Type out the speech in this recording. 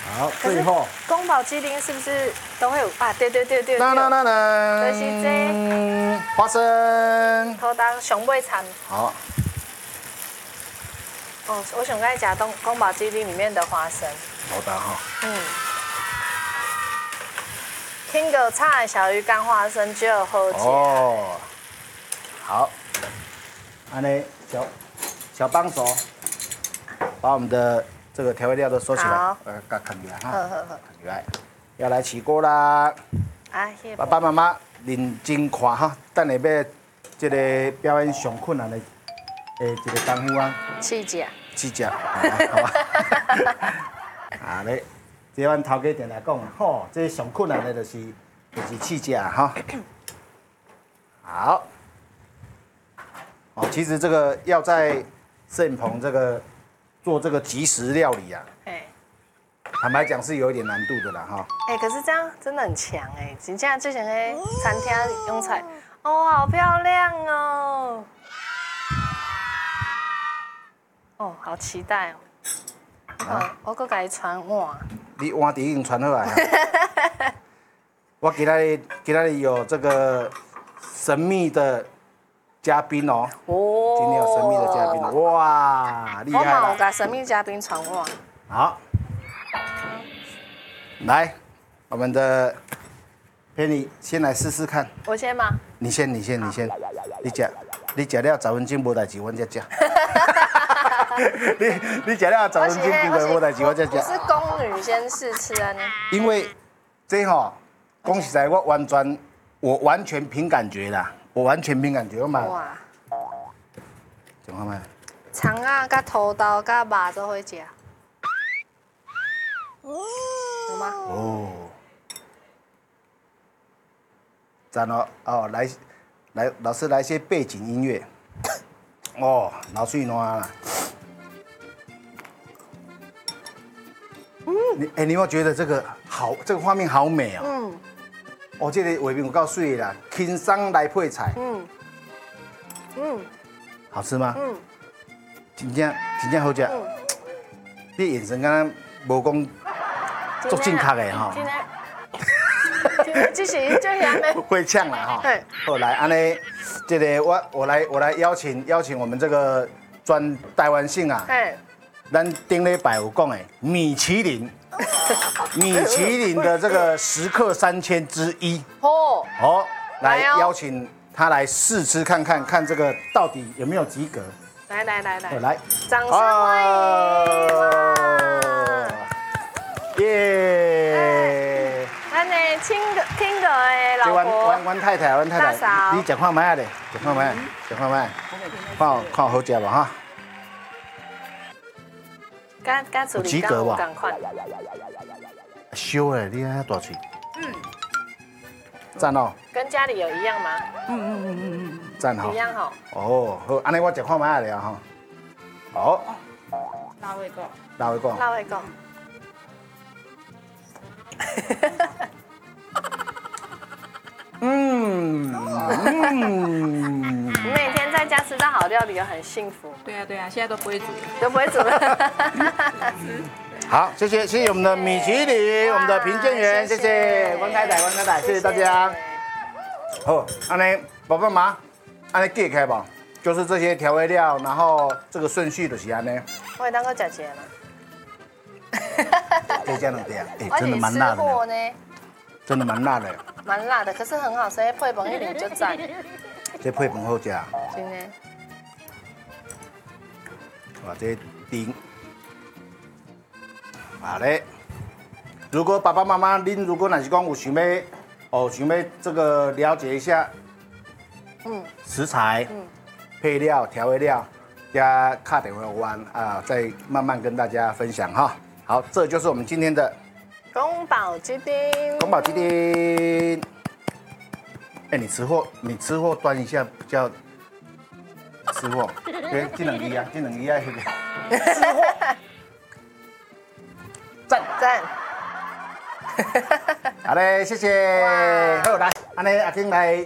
好，最后宫保鸡丁是不是都会有啊？对， 当就是这花生， 偷当熊尾餐。 好， 哦，我想该加宫保鸡丁里面的花生。 好的哈。 听个菜小鱼干花生就有好吃。 哦，好，安尼小帮手，把我们的这个调味料都收起来， 好给扛起来哈， 呵， 扛起来，要来起锅啦。 啊， 爸爸妈妈认真看哈，等下要这个表演上困难的一个功夫啊， 气甲。 试食，好吧？啊咧，这阮头家定来讲，吼，这上困难的就是试食哈。好，哦，其实这个要在摄影棚这个做这个即食料理啊，坦白讲是有一点难度的啦哈。 可是这样真的很强哎，真正之前的餐厅用菜，哦，好漂亮哦。哦，好期待哦！我搁给你传碗。 你碗底已经传好来了。我今天有这个神秘的嘉宾哦。哦。今天有神秘的嘉宾，哇，厉害了！ 我给神秘嘉宾传碗。 好。来，我们的佩妮先来试试看。 我先吗？ 你先。你吃了10分钟无代志，阮才吃。你吃了10分钟经过无代志，我才吃。 我是宫女先试吃啊呢。 因为这吼，讲实在，我完全凭感觉啦，我完全凭感觉，我嘛。哇。讲看卖。 肠啊，甲土豆，甲肉都会吃。有吗？ 哦。赞哦，哦来，老师来一些背景音乐。哦，老水烂啦。你有没有觉得这个好？这个画面好美哦。哦，这个画面有够水啦，轻松来配菜。好吃吗？真正好吃。你眼神刚刚无讲足正确的哈。 这是安尼。 会呛了哈。对。好，来安尼，这个我来邀请我们这个专台湾性啊。咱顶礼拜有讲的米其林的这个食客3000之一。好，来邀请他来试吃看看这个到底有没有及格。来， 掌声欢迎！ 耶！ 安尼听个的老婆， 阮太太，你食看卖啊咧？食看卖，看好食无哈？ 跟处理及格吧？ 赶快。 烧嘞，你遐大嘴。赞哦。 跟家里有一样吗？ 赞哈。 一样哈。 哦，好，安尼我食看卖了哈。好。 辣味够。你每天在家吃到好料理，很幸福。 对啊，现在都不会煮了。 好，谢谢我们的米其林，我们的评鉴员，谢谢关太太，谢谢大家。好，安尼爸爸妈妈，安尼记开吧，就是这些调味料，然后这个顺序就是安尼。 我会当个姐姐了。 这样的呀，真的蛮辣的。真的蛮辣的。 蛮辣的，可是很好吃，配饭一点就赞。 这配饭好吃。 真的。 哇，这丁。好嘞。如果爸爸妈妈，您如果若是讲有想要这个了解一下，食材、配料、调味料，加卡点回湾啊，再慢慢跟大家分享哈。好，这就是我们今天的宫保鸡丁。 你吃货端一下比较吃货。对，这两个啊，吃货。赞。好嘞，谢谢。好，来，安尼阿金来。